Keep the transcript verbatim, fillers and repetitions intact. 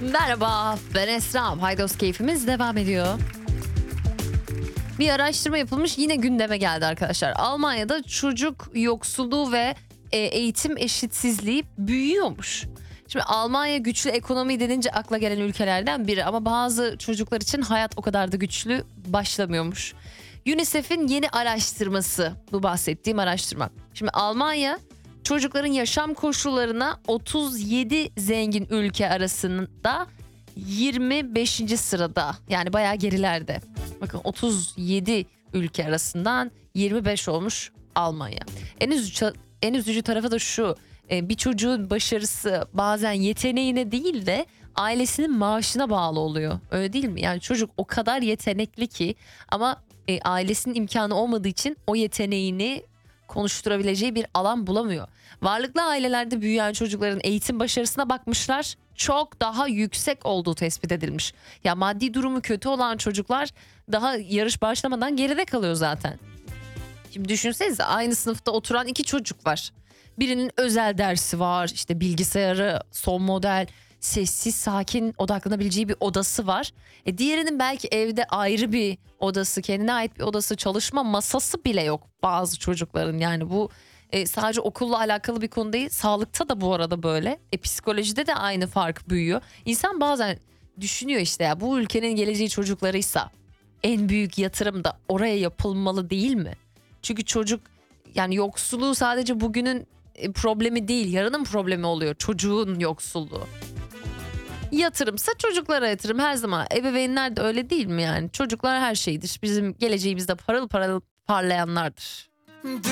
Merhaba, ben Esra. Haydos keyfimiz devam ediyor. Bir araştırma yapılmış, yine gündeme geldi arkadaşlar. Almanya'da çocuk yoksulluğu ve e, eğitim eşitsizliği büyüyormuş. Şimdi Almanya güçlü ekonomi denince akla gelen ülkelerden biri ama bazı çocuklar için hayat o kadar da güçlü başlamıyormuş. UNICEF'in yeni araştırması, bu bahsettiğim araştırma. Şimdi Almanya çocukların yaşam koşullarına otuz yedi zengin ülke arasında yirmi beşinci sırada, yani bayağı gerilerde. Bakın, otuz yedi ülke arasından yirmi beş olmuş Almanya. En üzücü, en üzücü tarafı da şu: bir çocuğun başarısı bazen yeteneğine değil de ailesinin maaşına bağlı oluyor. Öyle değil mi? Yani çocuk o kadar yetenekli ki ama e, ailesinin imkanı olmadığı için o yeteneğini konuşturabileceği bir alan bulamıyor. Varlıklı ailelerde büyüyen çocukların eğitim başarısına bakmışlar. Çok daha yüksek olduğu tespit edilmiş. Ya maddi durumu kötü olan çocuklar daha yarış başlamadan geride kalıyor zaten. Şimdi düşünsenize, aynı sınıfta oturan iki çocuk var. Birinin özel dersi var, işte bilgisayarı son model, sessiz sakin odaklanabileceği bir odası var. E diğerinin belki evde ayrı bir odası, kendine ait bir odası, çalışma masası bile yok bazı çocukların. Yani bu e, sadece okulla alakalı bir konu değil, sağlıkta da bu arada böyle. E, psikolojide de aynı fark büyüyor. İnsan bazen düşünüyor, işte ya bu ülkenin geleceği çocuklarıysa en büyük yatırım da oraya yapılmalı değil mi? Çünkü çocuk, yani yoksulluğu sadece bugünün e, problemi değil, yarının problemi oluyor çocuğun yoksulluğu. Yatırımsa çocuklara yatırım her zaman. Ebeveynler de öyle değil mi yani? Çocuklar her şeydir. Bizim geleceğimizde parıl parıl parlayanlardır.